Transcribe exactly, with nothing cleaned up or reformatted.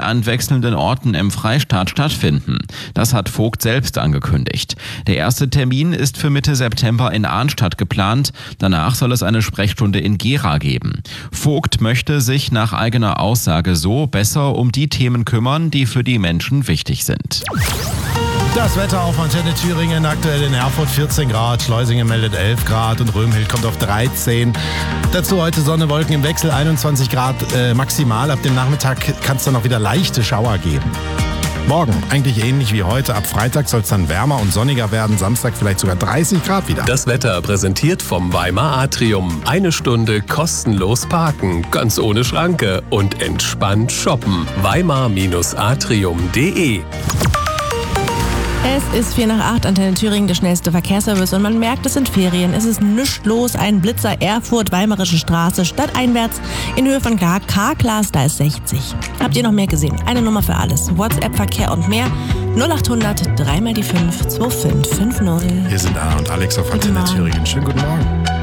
an wechselnden Orten im Freistaat stattfinden. Das hat Vogt selbst angekündigt. Der erste Termin ist für Mitte September in Arnstadt geplant. Danach soll es eine Sprechstunde in Gera geben. Vogt möchte sich nach eigener Aussage so besser um die Themen kümmern, die für die Menschen wichtig sind. Das Wetter auf Antenne Thüringen, aktuell in Erfurt vierzehn Grad, Schleusingen meldet elf Grad und Römhild kommt auf dreizehn. Dazu heute Sonne, Wolken im Wechsel, einundzwanzig Grad äh, maximal. Ab dem Nachmittag kann es dann auch wieder leichte Schauer geben. Morgen eigentlich ähnlich wie heute. Ab Freitag soll es dann wärmer und sonniger werden. Samstag vielleicht sogar dreißig Grad wieder. Das Wetter präsentiert vom Weimar Atrium. Eine Stunde kostenlos parken, ganz ohne Schranke und entspannt shoppen. weimar Atrium punkt de. Es ist vier nach acht, Antenne Thüringen, der schnellste Verkehrsservice und man merkt, es sind Ferien. Es ist nichts los, ein Blitzer Erfurt, Weimarische Straße, stadteinwärts in Höhe von K-Class, da ist sechzig. Habt ihr noch mehr gesehen? Eine Nummer für alles. WhatsApp, Verkehr und mehr. null achthundert, drei mal die fünf, zwei fünf fünf null. Hier sind Anna und Alex auf Antenne Thüringen. Schönen guten Morgen.